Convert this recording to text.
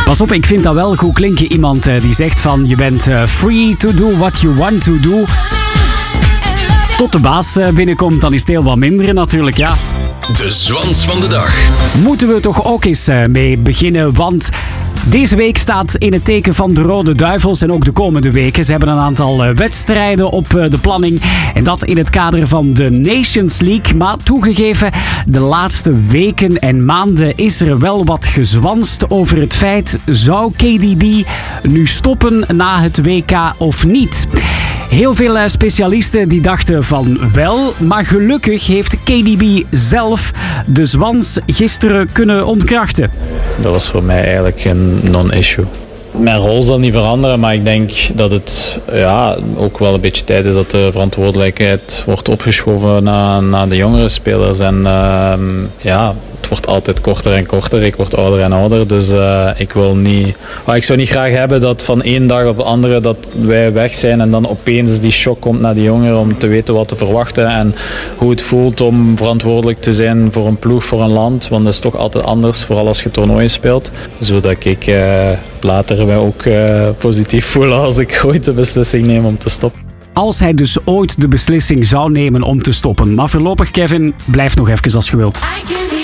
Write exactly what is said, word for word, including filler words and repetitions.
Pas op, ik vind dat wel goed klinken. Iemand uh, die zegt van je bent uh, free to do what you want to do. Tot de baas uh, binnenkomt, dan is het heel wat minder natuurlijk, ja. De zwans van de dag. Moeten we toch ook eens uh, mee beginnen, want deze week staat in het teken van de Rode Duivels en ook de komende weken. Ze hebben een aantal uh, wedstrijden op uh, de planning en dat in het kader van de Nations League. Maar toegegeven, de laatste weken en maanden is er wel wat gezwanst over het feit, zou K D B nu stoppen na het W K of niet? Heel veel uh, specialisten die dachten van wel, maar gelukkig heeft K D B zelf de zwans gisteren kunnen ontkrachten. Dat was voor mij eigenlijk een non-issue. Mijn rol zal niet veranderen, maar ik denk dat het ja, ook wel een beetje tijd is dat de verantwoordelijkheid wordt opgeschoven naar, naar de jongere spelers. En uh, ja, het wordt altijd korter en korter. Ik word ouder en ouder, dus uh, ik wil niet... Oh, ik zou niet graag hebben dat van één dag op de andere dat wij weg zijn en dan opeens die shock komt naar de jongeren om te weten wat te verwachten en hoe het voelt om verantwoordelijk te zijn voor een ploeg, voor een land. Want dat is toch altijd anders, vooral als je toernooien speelt. Zodat ik uh, later mij ook uh, positief voel als ik ooit de beslissing neem om te stoppen. Als hij dus ooit de beslissing zou nemen om te stoppen. Maar voorlopig, Kevin, blijf nog even als je wilt.